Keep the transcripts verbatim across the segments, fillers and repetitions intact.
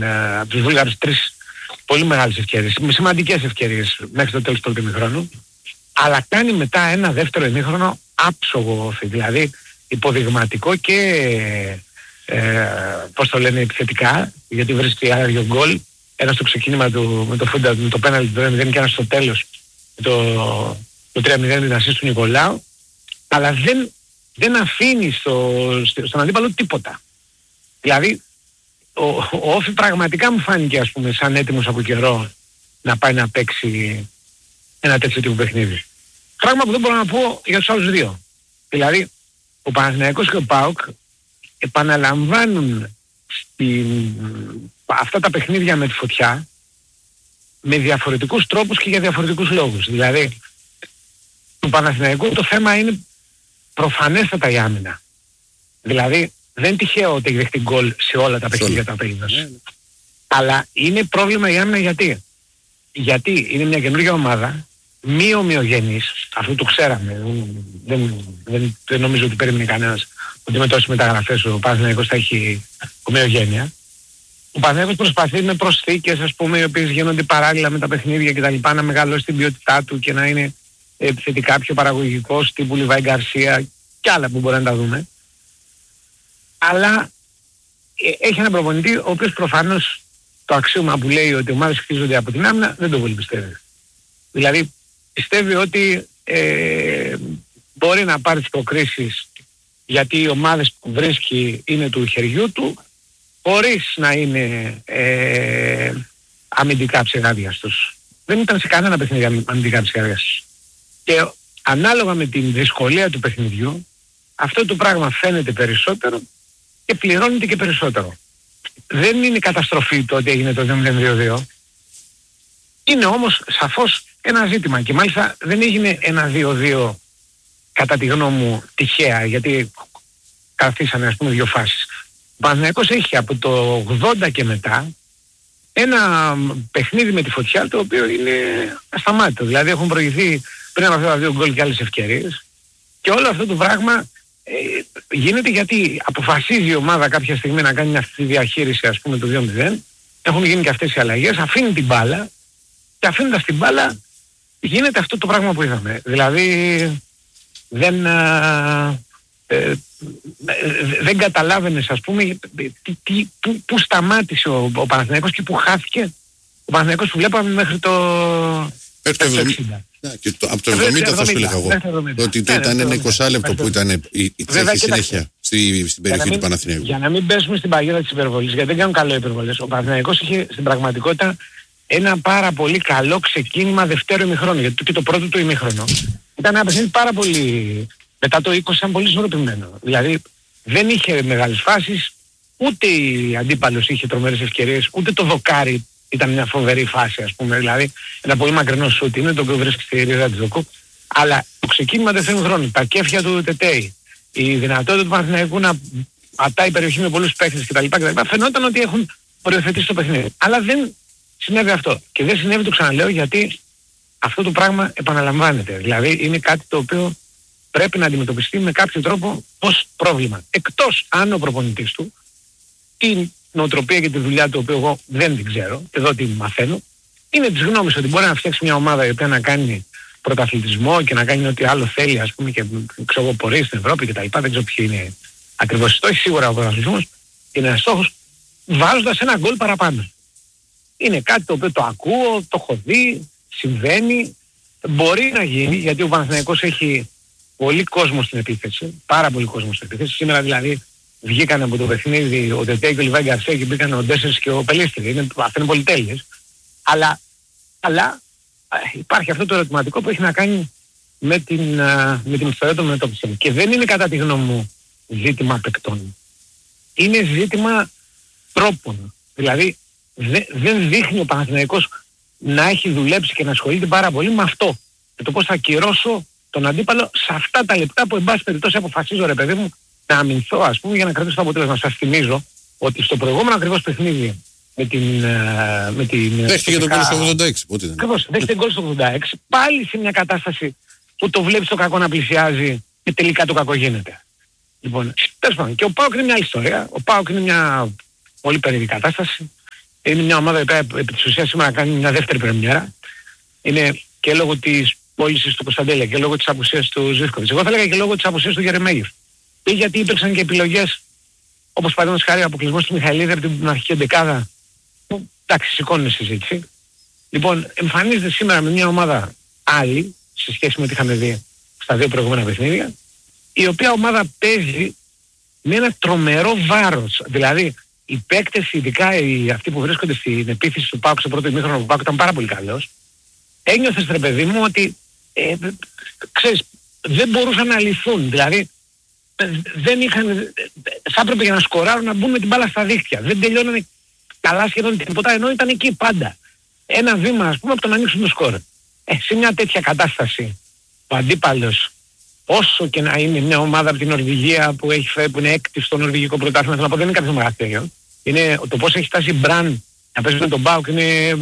την, από τους Βούλγαρους τρεις πολύ μεγάλες ευκαιρίες, με σημαντικές ευκαιρίες μέχρι το τέλος του πρώτου ημιχρόνου, αλλά κάνει μετά ένα δεύτερο ημίχρονο άψογο όφη, δηλαδή υποδειγματικό και ε, πώς το λένε επιθετικά, γιατί βρίσκει άρα δύο γκολ, ένα στο ξεκίνημα του, με το φούντα, με το πέναλτι του τρία μηδέν και ένα στο τέλος με το, το τρία μηδέν την ασίστ του Νικολάου, αλλά δεν, δεν αφήνει στο, στον αντίπαλο τίποτα. Δηλαδή ο, ο Όφη πραγματικά μου φάνηκε, ας πούμε, σαν έτοιμος από καιρό να πάει να παίξει ένα τέτοιο τύπο παιχνίδι. Πράγμα που δεν μπορώ να πω για τους άλλους δύο. Δηλαδή ο Παναθηναϊκός και ο ΠΑΟΚ επαναλαμβάνουν στην, αυτά τα παιχνίδια με τη φωτιά με διαφορετικούς τρόπους και για διαφορετικούς λόγους. Δηλαδή του Παναθηναϊκού το θέμα είναι προφανέστατα η άμυνα. Δηλαδή δεν είναι τυχαίο ότι έχει δεχτεί γκολ σε όλα τα παιχνίδια τα παιχνίδια. Αλλά είναι πρόβλημα η άμυνα γιατί. Γιατί είναι μια καινούργια ομάδα, μη ομοιογενής, αυτό το ξέραμε. Δεν, δεν, δεν νομίζω ότι περίμενε κανένας ότι με τόσες μεταγραφές ο Παναθηναϊκός θα έχει ομοιογένεια. Ο Παναθηναϊκός προσπαθεί με προσθήκες, ας πούμε, οι οποίες γίνονται παράλληλα με τα παιχνίδια κτλ. Να μεγαλώσει την ποιότητά του και να είναι επιθετικά πιο παραγωγικός, τύπου Λιβάη Γκαρσία και άλλα που μπορεί να τα δούμε. Αλλά ε, έχει έναν προπονητή ο οποίος προφανώς το αξίωμα που λέει ότι οι ομάδες χτίζονται από την άμυνα δεν το πολύ πιστεύει. Δηλαδή πιστεύει ότι ε, μπορεί να πάρει τις προκρίσεις γιατί οι ομάδες που βρίσκει είναι του χεριού του χωρίς να είναι ε, αμυντικά ψεγάδιαστος. Δεν ήταν σε κανένα παιχνίδι αμυντικά ψεγάδιαστος. Και ανάλογα με την δυσκολία του παιχνιδιού αυτό το πράγμα φαίνεται περισσότερο και πληρώνεται και περισσότερο. Δεν είναι καταστροφή το ότι έγινε το δύο μηδέν δύο δύο. Είναι όμως σαφώς ένα ζήτημα και μάλιστα δεν έγινε ένα δύο δύο κατά τη γνώμη μου τυχαία, γιατί καθίσανε, ας πούμε, δύο φάσεις. Ο Παναθηναϊκός έχει από το ογδόντα και μετά ένα παιχνίδι με τη φωτιά το οποίο είναι ασταμάτητο. Δηλαδή έχουν προηγηθεί πριν από αυτά τα δύο γκολ και άλλες ευκαιρίες και όλο αυτό το πράγμα ε, γίνεται γιατί αποφασίζει η ομάδα κάποια στιγμή να κάνει αυτή τη διαχείριση, ας πούμε, το δύο μηδέν. Έχουν γίνει και αυτές οι αλλαγές, αφήνει την μπάλα και αφήνοντας την μπάλα γίνεται αυτό το πράγμα που είδαμε. Δηλαδή δεν, α, ε, δεν καταλάβαινες, ας πούμε, τι, τι, που, που σταμάτησε ο, ο Παναθηναϊκός και που χάθηκε ο Παναθηναϊκός που βλέπαμε μέχρι το, το εξήντα. Yeah, και το, από το εβδομήντα θα σου έλεγα εγώ. Ότι το ήταν ένα είκοσι λεπτό που ήταν η, η τρέχη συνέχεια στη, στην περιοχή του Παναθηναϊκού. Για να μην πέσουμε στην παγίδα της υπερβολής, γιατί δεν κάνουν καλό υπερβολές. Ο Παναθηναϊκός είχε στην πραγματικότητα ένα πάρα πολύ καλό ξεκίνημα δευτέρου ημιχρόνου, γιατί και το πρώτο του ημιχρόνο ήταν ένα παιχνίδι πάρα πολύ, μετά το είκοσι ήταν πολύ ισορροπημένο. Δηλαδή δεν είχε μεγάλες φάσεις, ούτε η αντίπαλος είχε τρομερές ευκαιρίες, ούτε το δοκάρι ήταν μια φοβερή φάση, ας πούμε, δηλαδή ένα πολύ μακρινό σούτ είναι το οποίο βρίσκει στη ρίζα της δοκού, αλλά το ξεκίνημα δευτέρου ημιχρόνου, τα κέφια του Τετέι, η δυνατότητα του Παναθηναϊκού να πατάει περιοχή με πολλούς παίκτες κτλ. Φαινόταν ότι έχουν οριοθετήσει το παιχνίδι. Αλλά δεν συνέβη αυτό. Και δεν συνέβη, το ξαναλέω, γιατί αυτό το πράγμα επαναλαμβάνεται. Δηλαδή είναι κάτι το οποίο πρέπει να αντιμετωπιστεί με κάποιο τρόπο ως πρόβλημα. Εκτός αν ο προπονητής του, την νοοτροπία και τη δουλειά του, οποίο εγώ δεν την ξέρω, εδώ την μαθαίνω, είναι της γνώμης ότι μπορεί να φτιάξει μια ομάδα η οποία να κάνει πρωταθλητισμό και να κάνει ό,τι άλλο θέλει, ας πούμε, και ξέρω πορείες στην Ευρώπη και τα λοιπά. Δεν ξέρω ποιο είναι ακριβώς το, έχει σίγουρα ο πρωταθλητισμός, είναι ένας στόχος, βάζοντας ένα γκολ παραπάνω. Είναι κάτι το οποίο το ακούω, το έχω δει, συμβαίνει, μπορεί να γίνει, γιατί ο Παναθηναϊκός έχει πολύ κόσμο στην επίθεση, πάρα πολύ κόσμο στην επίθεση. Σήμερα δηλαδή βγήκαν από το παιχνίδι ο Τετέι και ο Λιβάη Γκαρσία και μπήκαν ο Ντέσσερς και ο Πελίστρη. Είναι, αυτό είναι πολυτέλειες. Αλλά, αλλά υπάρχει αυτό το ερωτηματικό που έχει να κάνει με την, με την ιστορία των μετώπισεων. Και δεν είναι κατά τη γνώμη μου ζήτημα παικτών. Είναι ζήτημα τρόπων. Δηλαδή δε, δεν δείχνει ο Παναθηναϊκός να έχει δουλέψει και να ασχολείται πάρα πολύ με αυτό. Με το πώς θα ακυρώσω τον αντίπαλο σε αυτά τα λεπτά που εν πάση περιπτώσει αποφασίζω, ρε παιδί μου, να αμυνθώ, ας πούμε, για να κρατήσω το αποτέλεσμα. Σας θυμίζω ότι στο προηγούμενο ακριβώς παιχνίδι με την... Με την δέχτηκε για τον γκολ στο ογδόντα έξι. Ακριβώς, δέχτηκε γκολ στο ογδόντα έξι. Πάλι σε μια κατάσταση που το βλέπεις το κακό να πλησιάζει και τελικά το κακό γίνεται. Λοιπόν, τέλος πάντων, και ο ΠΑΟΚ είναι μια ιστορία. Ο ΠΑΟΚ είναι μια πολύ περίεργη κατάσταση. Είναι μια ομάδα που επί της ουσίας σήμερα κάνει μια δεύτερη πρεμιέρα. Είναι και λόγω της πώλησης του Κωνσταντέλια και λόγω της απουσίας του Ζίβκοβιτς. Εγώ θα έλεγα και λόγω της απουσίας του Γερεμέγεφ. Ή γιατί υπήρξαν και επιλογές, όπως παραδείγματος χάρη ο αποκλεισμός του Μιχαηλίδη από την αρχική εντεκάδα. Που εντάξει, σηκώνει συζήτηση. Λοιπόν, εμφανίζεται σήμερα με μια ομάδα άλλη σε σχέση με ό,τι είχαμε δει στα δύο προηγούμενα παιχνίδια, η οποία ομάδα παίζει με ένα τρομερό βάρος. Δηλαδή, οι παίκτες, ειδικά οι, αυτοί που βρίσκονται στην επίθεση του ΠΑΟΚ στο πρώτο ημίχρονο που ο ΠΑΟΚ ήταν πάρα πολύ καλός, ένιωθες ρε παιδί μου ότι ε, ξέρεις, δεν μπορούσαν να λυθούν. Δηλαδή, δεν είχαν, θα έπρεπε για να σκοράρουν να μπουν με την μπάλα στα δίχτυα. Δεν τελειώνανε καλά σχεδόν τίποτα, ενώ ήταν εκεί πάντα. Ένα βήμα, ας πούμε, από το να ανοίξουν το σκορ. Ε, σε μια τέτοια κατάσταση, ο αντίπαλος, όσο και να είναι μια ομάδα από την Νορβηγία που, έχει φέρει, που είναι έκτη στο νορβηγικό πρωτάθλημα, θέλω να πω, δεν είναι κάποιο μεγαθύριο. Είναι το πώς έχει φτάσει η Μπραν να παίζει με τον ΠΑΟΚ, είναι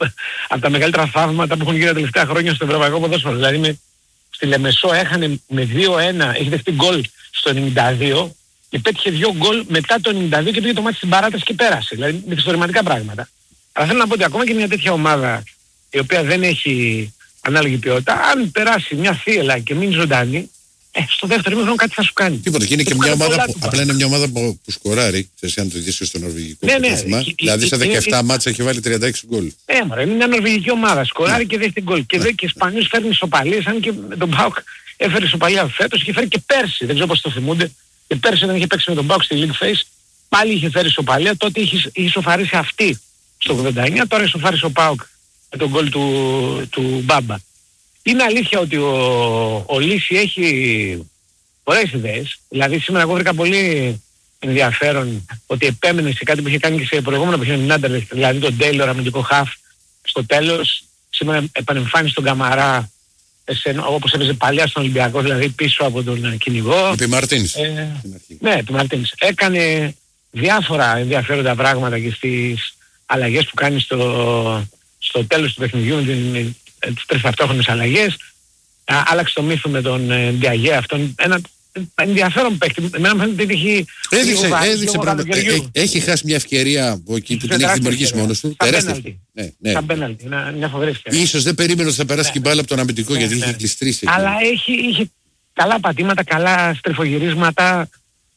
από τα μεγαλύτερα θαύματα που έχουν γίνει τα τελευταία χρόνια στο ευρωπαϊκό ποδόσφαιρο. Δηλαδή με, στη Λεμεσό έχανε με δύο ένα, έχει δεχτεί γκολ στο ενενήντα δύο και πέτυχε δύο γκολ μετά το ενενήντα δύο και πήγε το μάτι στην παράταση και πέρασε. Δηλαδή με ιστορηματικά πράγματα. Αλλά θέλω να πω ότι ακόμα και μια τέτοια ομάδα η οποία δεν έχει ανάλογη ποιότητα, αν περάσει μια θύελα και μείνει ζωντανή, ε, στο δεύτερο ημίχρονο κάτι θα σου κάνει. Τίποτα. Και είναι και μια ομάδα που, απλά είναι μια ομάδα που, που σκοράρει, σε αν το δεις στο νορβηγικό ναι, πρωτάθλημα. Ναι, δηλαδή σε δεκαεπτά μάτσα έχει βάλει τριάντα έξι γκολ. Ναι, μωρέ, είναι μια νορβηγική ομάδα. Σκοράρει yeah. και δέχεται γκολ. Και, yeah. και σπανίως φέρνει ισοπαλίες, αν και με τον ΠΑΟΚ έφερε ισοπαλία φέτος και φέρει και πέρσι. Δεν ξέρω πώς το θυμούνται. Και πέρσι όταν είχε παίξει με τον ΠΑΟΚ στη League Face, πάλι είχε φέρει ισοπαλία. Τότε είχε, είχε ισοφαρίσει αυτή στο ογδόντα εννιά, τώρα ισοφάρισε ο ΠΑΟΚ με τον γκολ του, του Μπάμπα. Είναι αλήθεια ότι ο, ο Λύση έχει ωραίες ιδέες. Δηλαδή σήμερα εγώ βρήκα πολύ ενδιαφέρον ότι επέμενε σε κάτι που είχε κάνει και σε προηγούμενο παιχνίδι με την Άντερλεχτ, δηλαδή τον Τέιλορ αμυντικό χαφ στο τέλος. Σήμερα επανεμφάνισε τον Καμαρά σε, όπως έπαιζε παλιά στον Ολυμπιακό, δηλαδή πίσω από τον κυνηγό. Επί Μαρτίνς. Ε, ναι, επί Μαρτίνς. Έκανε διάφορα ενδιαφέροντα πράγματα και στις αλλαγές που κάνει στο, στο τέλος του παιχνιδιού με την, τις τρεις ταυτόχρονες αλλαγές. Α, άλλαξε το μύθο με τον Ντιαγέ αυτόν. Ένα ενδιαφέρον παίκτη. Εμένα μου φαίνεται ότι έχει... Έδειξε, έδειξε πράγματα. Έχει, έχει χάσει μια ευκαιρία από εκεί που την έχει δημιουργήσει μόνος του. Τεράστια. Ναι, ναι. Σαν πέναλτι. Είναι μια φοβερή ευκαιρία. Ίσως δεν περίμενε ότι θα περάσει και μπάλα από τον αμυντικό γιατί είχε κλειστρήσει. Αλλά έχει, είχε καλά πατήματα, καλά στριφογυρίσματα.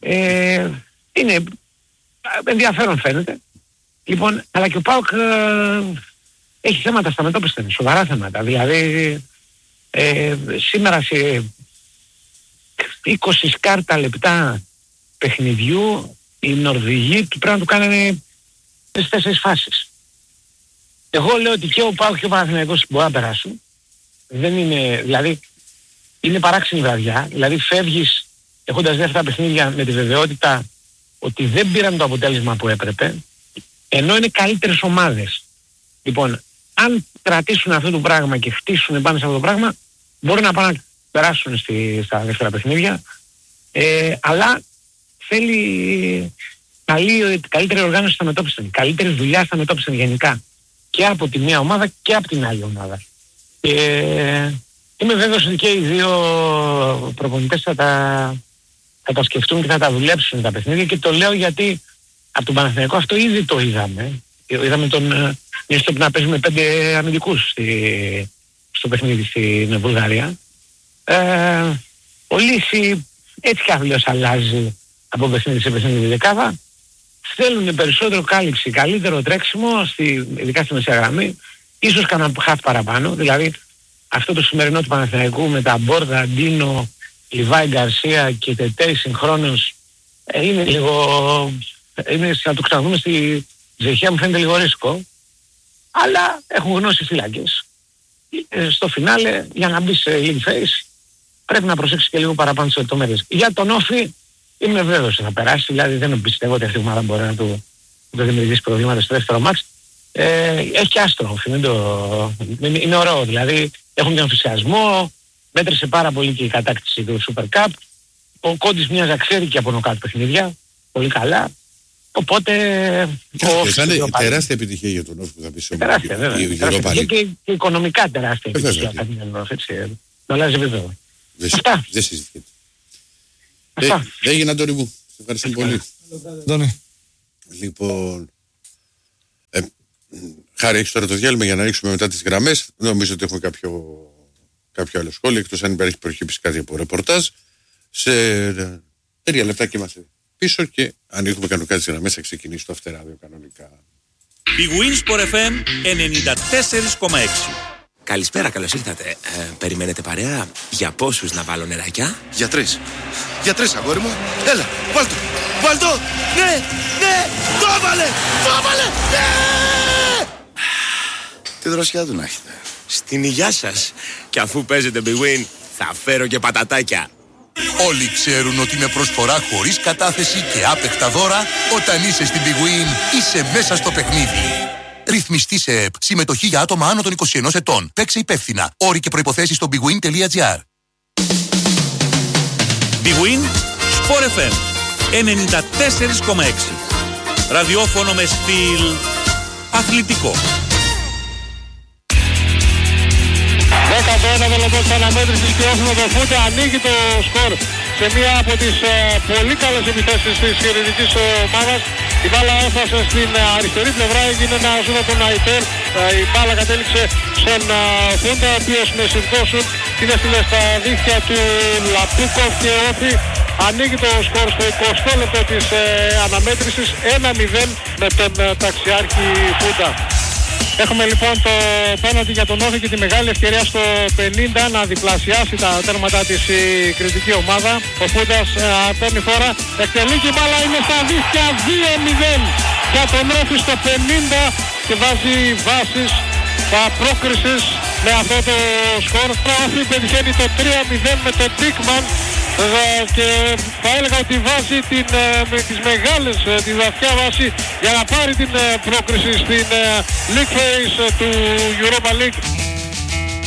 Ε, είναι ενδιαφέρον φαίνεται. Λοιπόν, αλλά και ο ΠΑΟΚ ε, έχει θέματα στα μετώπιστα, σοβαρά θέματα. Δηλαδή, ε, σήμερα σε είκοσι σκάρτα λεπτά παιχνιδιού οι Νορβηγοί του πρέπει να του κάνανε τις τέσσερις φάσεις. Εγώ λέω ότι και ο ΠΑΟΚ και ο Παναθηναϊκός μπορεί να περάσουν. Δεν είναι, δηλαδή, είναι παράξενη βραδιά. Δηλαδή φεύγεις έχοντας δεύτερα παιχνίδια με τη βεβαιότητα ότι δεν πήραν το αποτέλεσμα που έπρεπε, ενώ είναι καλύτερες ομάδες. Λοιπόν, αν κρατήσουν αυτό το πράγμα και χτίσουν πάνω σε αυτό το πράγμα, μπορεί να πάνε να περάσουν στη, στα δεύτερα παιχνίδια, ε, αλλά θέλει καλή, καλύτερη οργάνωση στα μετώπισαν, καλύτερη δουλειά στα μετώπισαν γενικά, και από τη μία ομάδα και από την άλλη ομάδα. Ε, είμαι βέβαιος ότι και οι δύο προπονητές θα τα, θα τα σκεφτούν και θα τα δουλέψουν τα παιχνίδια, και το λέω γιατί από τον Παναθηναϊκό αυτό ήδη το είδαμε. Είδαμε τον Νίστοπ να παίζει με πέντε αμυντικούς στη, στο παιχνίδι στην Βουλγαρία. Ε, ο Λύση έτσι κι αλλιώς αλλάζει από παιχνίδι σε παιχνίδι δεκάδα. Θέλουν περισσότερο κάλυψη, καλύτερο τρέξιμο, στη, ειδικά στη μεσαία γραμμή. Ίσως κανένα χαφ παραπάνω. Δηλαδή αυτό το σημερινό του Παναθηναϊκού με τα Μπόρδα, Ντίνο, Λιβάη Γκαρσία και Τετέι συγχρόνως ε, είναι λίγο... Είναι, να το ξαναδούμε στη Ζεχία, μου φαίνεται λίγο ρίσκο. Αλλά έχουν γνώσει φύλακες. Ε, στο φινάλε, για να μπει σε league face, πρέπει να προσέξεις και λίγο παραπάνω στις λεπτομέρειες. Για τον Όφη είμαι βέβαιος ότι θα περάσει, δηλαδή δεν πιστεύω ότι αυτή η ομάδα μπορεί να του, του δημιουργήσει προβλήματα στο δεύτερο μάτς. Ε, έχει και άστρο Όφη, μην το, είναι, είναι ωραίο, δηλαδή έχουν και ενθουσιασμό, μέτρησε πάρα πολύ και η κατάκτηση του Super Cup. Ο Κόντις μοιάζει να ξέρει και από νοκάτ παιχνίδια, πολύ καλά. Οπότε... Θα είναι τεράστια επιτυχία για τον Όφη που θα πει σε τεράστια, βέβαια. Και οικονομικά τεράστια επιτυχία θα είναι τον Όφη, έτσι. Να αλλάζει επίπεδο. Αυτά. Δεν συζητιέται. Έγινε, Αντώνη μου. Σε ευχαριστώ πολύ. Αντώνη. Λοιπόν... Χάρη, έχεις τώρα το διάλειμμα για να ανοίξουμε μετά τις γραμμές. Νομίζω ότι έχουμε κάποιο, κάποιο άλλο σχόλιο, εκτός αν υπάρχει προκύψει κάτι από ρεπορτάζ. Σε τρία λεπτά και είμαστε πίσω και ανοίγουμε κανονικά τις γραμμές, θα ξεκινήσει το αυτεράδιο κανονικά. Η Winsport εφ εμ ενενήντα τέσσερα κόμμα έξι. Καλησπέρα, καλώς ήρθατε. Ε, περιμένετε παρέα? Για πόσους να βάλω νεράκια? Για τρεις. Για τρεις, αγόρι μου. Έλα, βάλ' το. Βάλ' το. Ναι, ναι, το έβαλε, το έβαλε, ναι! Τι δροσιά του να έχετε. Στην υγειά σας. Και αφού παίζετε Big Win, θα φέρω και πατατάκια. Όλοι ξέρουν ότι με προσφορά χωρίς κατάθεση και άπεχτα δώρα, όταν είσαι στην Big Win, είσαι μέσα στο παιχνίδι. Ρυθμιστή σε ΕΠ. Συμμετοχή για άτομα άνω των είκοσι ενός ετών. Παίξε υπεύθυνα. Όροι και προϋποθέσεις στο bigwin τελεία gr. Big Win Sport εφ εμ ενενήντα τέσσερα κόμμα έξι. Ραδιόφωνο με στυλ αθλητικό. δέκατο ένατο λεπτό της αναμέτρησης και όσον το φούτε ανοίγει το σκορ σε μία από τις ε, πολύ καλές επιθέσεις της χειρουργικής ομάδας. Η μπάλα έφτασε στην ε, αριστερή πλευρά, έγινε ένα σούτ από τον Αϊτέρ. Ε, η μπάλα κατέληξε στον ε, Φούντα, ο οποίος με συνδικό σούτ την έστειλε στα δίχτυα του Λαπούκοφ και όφη. Ανοίγει το σκορ στο εικοστό λεπτό της ε, αναμέτρησης, ένα μηδέν με τον ε, ταξιάρχη Φούντα. Έχουμε λοιπόν το πέναλτι για τον Όφη και τη μεγάλη ευκαιρία στο πενήντα να διπλασιάσει τα τέρματα της η κριτική ομάδα. Ο Φούντας ε, παίρνει φορά, εκτελεί και η μπάλα είναι στα δίχτυα, δύο μηδέν για τον Όφη στο πενήντα και βάζει βάσεις πρόκρισης με αυτό το σκορ. Ο Όφη πετυχαίνει το τρία μηδέν με τον Τίκμαν και θα έλεγα ότι βάζει την, με τις μεγάλες, τη βαθιά βάση για να πάρει την πρόκριση στην League Phase του Europa League.